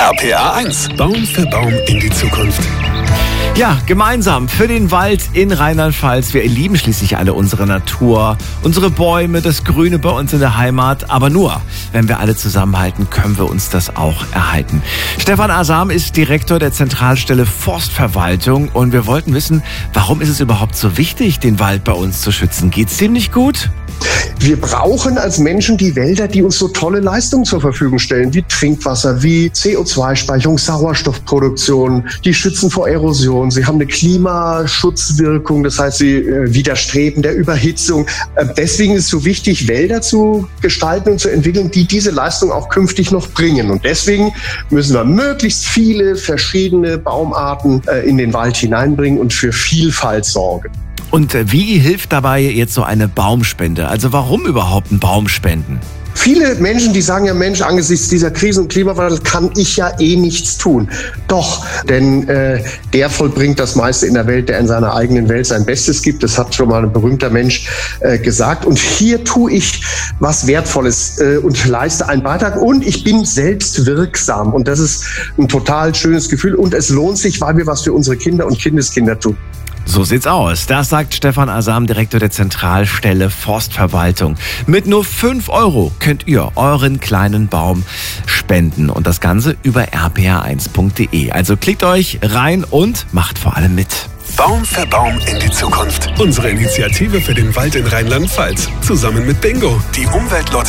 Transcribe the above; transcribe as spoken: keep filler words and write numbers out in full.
R P R eins. Baum für Baum in die Zukunft. Ja, gemeinsam für den Wald in Rheinland-Pfalz. Wir lieben schließlich alle unsere Natur, unsere Bäume, das Grüne bei uns in der Heimat. Aber nur, wenn wir alle zusammenhalten, können wir uns das auch erhalten. Stefan Asam ist Direktor der Zentralstelle Forstverwaltung und wir wollten wissen, warum ist es überhaupt so wichtig, den Wald bei uns zu schützen? Geht's dem nicht gut? Wir brauchen als Menschen die Wälder, die uns so tolle Leistungen zur Verfügung stellen, wie Trinkwasser, wie C O zwei Speicherung, Sauerstoffproduktion. Die schützen vor Erosion. Sie haben eine Klimaschutzwirkung, das heißt, sie äh, widerstreben der Überhitzung. Äh, deswegen ist es so wichtig, Wälder zu gestalten und zu entwickeln, die diese Leistung auch künftig noch bringen. Und deswegen müssen wir möglichst viele verschiedene Baumarten äh, in den Wald hineinbringen und für Vielfalt sorgen. Und wie hilft dabei jetzt so eine Baumspende? Also warum überhaupt einen Baum spenden? Viele Menschen, die sagen ja, Mensch, angesichts dieser Krise und Klimawandel kann ich ja eh nichts tun. Doch, denn äh, der vollbringt das meiste in der Welt, der in seiner eigenen Welt sein Bestes gibt. Das hat schon mal ein berühmter Mensch äh, gesagt. Und hier tue ich was Wertvolles äh, und leiste einen Beitrag. Und ich bin selbst wirksam. Und das ist ein total schönes Gefühl. Und es lohnt sich, weil wir was für unsere Kinder und Kindeskinder tun. So sieht's aus. Das sagt Stefan Asam, Direktor der Zentralstelle Forstverwaltung. Mit nur fünf Euro könnt ihr euren kleinen Baum spenden. Und das Ganze über r p r eins punkt d e. Also klickt euch rein und macht vor allem mit. Baum für Baum in die Zukunft. Unsere Initiative für den Wald in Rheinland-Pfalz. Zusammen mit Bingo, die Umweltlotterie.